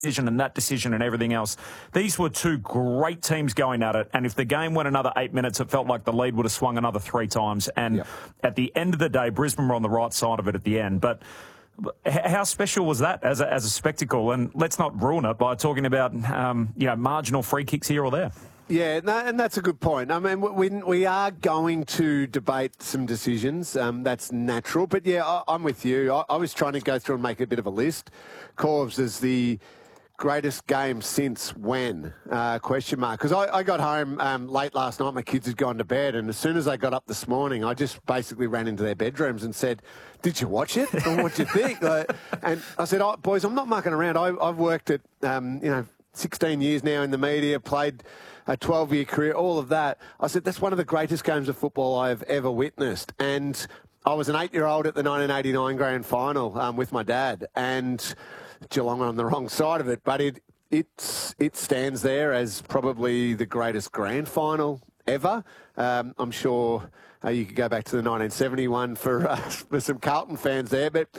decision and that decision and everything else. These were two great teams going at it, and if the game went another 8 minutes, it felt like the lead would have swung another 3 times. And at the end of the day, Brisbane were on the right side of it at the end. But how special was that as a spectacle? And let's not ruin it by talking about marginal free kicks here or there. Yeah, no, and that's a good point. I mean, we are going to debate some decisions. That's natural. But, yeah, I'm with you. I was trying to go through and make a bit of a list. Corbs is the greatest game since when? Question mark. Because I got home late last night. My kids had gone to bed. And as soon as I got up this morning, I just basically ran into their bedrooms and said, "Did you watch it? Or what do you think?" And I said, boys, I'm not mucking around. I've worked at, 16 years now in the media, played a 12-year career, all of that. I said, that's one of the greatest games of football I have ever witnessed. And I was an 8-year-old at the 1989 grand final with my dad, and Geelong on the wrong side of it, but it stands there as probably the greatest grand final ever. I'm sure you could go back to the 1971 for some Carlton fans there, but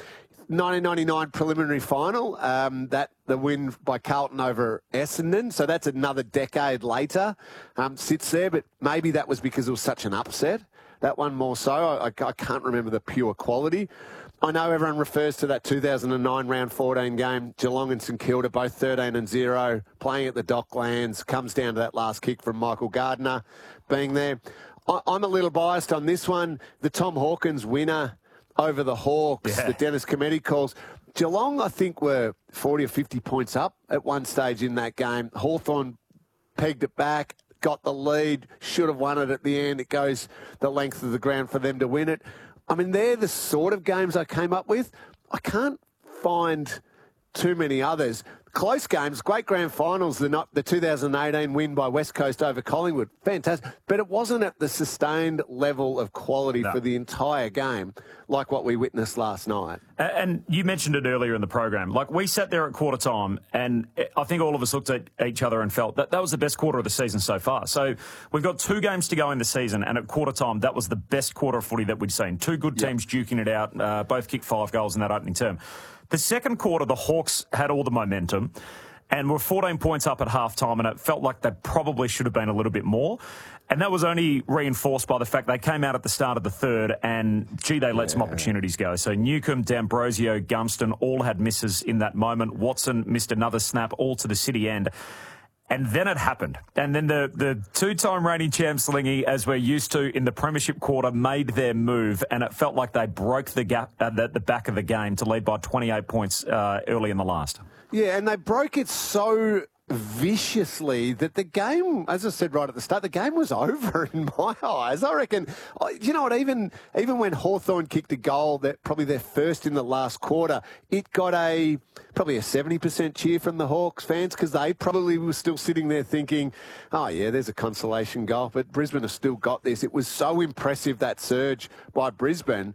1999 preliminary final, that the win by Carlton over Essendon, so that's another decade later, sits there, but maybe that was because it was such an upset. That one more so. I can't remember the pure quality. I know everyone refers to that 2009 round 14 game, Geelong and St Kilda, both 13-0, playing at the Docklands. Comes down to that last kick from Michael Gardner being there. I'm a little biased on this one. The Tom Hawkins winner over the Hawks, the Dennis Cometti calls. Geelong, I think, were 40 or 50 points up at one stage in that game. Hawthorn pegged it back, got the lead, should have won it at the end. It goes the length of the ground for them to win it. I mean, they're the sort of games I came up with. I can't find too many others. Close games, great grand finals, the 2018 win by West Coast over Collingwood, fantastic. But it wasn't at the sustained level of quality for the entire game like what we witnessed last night. And you mentioned it earlier in the program. Like, we sat there at quarter time, and I think all of us looked at each other and felt that that was the best quarter of the season so far. So we've got 2 games to go in the season, and at quarter time, that was the best quarter of footy that we'd seen. 2 good teams duking it out, both kicked 5 goals in that opening term. The second quarter, the Hawks had all the momentum and were 14 points up at halftime, and it felt like they probably should have been a little bit more. And that was only reinforced by the fact they came out at the start of the third and, they let some opportunities go. So Newcombe, D'Ambrosio, Gunston all had misses in that moment. Watson missed another snap, all to the City end. And then it happened. And then the 2-time reigning champs, Lingy, as we're used to in the premiership quarter, made their move, and it felt like they broke the gap at the back of the game to lead by 28 points early in the last. Yeah, and they broke it so viciously that the game, as I said right at the start, the game was over in my eyes. I reckon, you know what, even when Hawthorn kicked a goal, that probably their first in the last quarter, it got probably a 70% cheer from the Hawks fans, because they probably were still sitting there thinking, oh yeah, there's a consolation goal, but Brisbane have still got this. It was so impressive, that surge by Brisbane.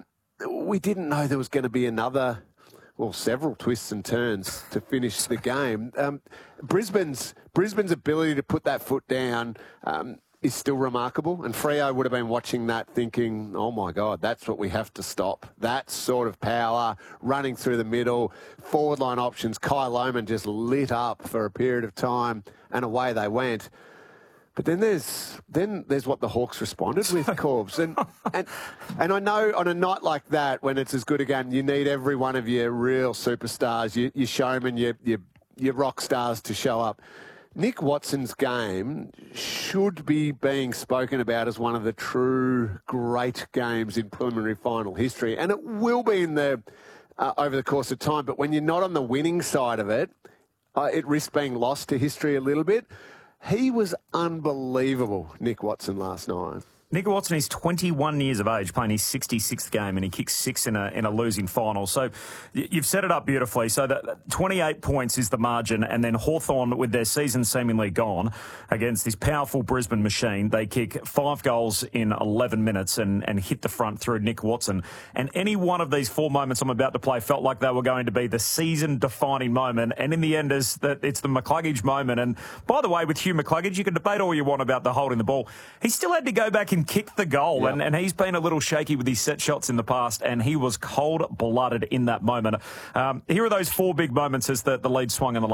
We didn't know there was going to be several twists and turns to finish the game. Brisbane's ability to put that foot down is still remarkable. And Freo would have been watching that thinking, oh my God, that's what we have to stop. That sort of power running through the middle, forward line options. Kai Lohmann just lit up for a period of time, and away they went. But then there's what the Hawks responded with, Corbs. And I know on a night like that, when it's as good again, you need every one of your real superstars, your showmen, your rock stars to show up. Nick Watson's game should be being spoken about as one of the true great games in preliminary final history. And it will be over the course of time. But when you're not on the winning side of it, it risks being lost to history a little bit. He was unbelievable, Nick Watson, last night. Nick Watson is 21 years of age, playing his 66th game, and he kicked 6 in a losing final. So you've set it up beautifully. So that 28 points is the margin, and then Hawthorn, with their season seemingly gone, against this powerful Brisbane machine, they kick 5 goals in 11 minutes and hit the front through Nick Watson. And any one of these 4 moments I'm about to play felt like they were going to be the season-defining moment, and in the end, it's the McCluggage moment. And by the way, with Hugh McCluggage, you can debate all you want about the holding the ball. He still had to go back and kick the goal, and he's been a little shaky with his set shots in the past, and he was cold-blooded in that moment. Here are those 4 big moments as the lead swung in the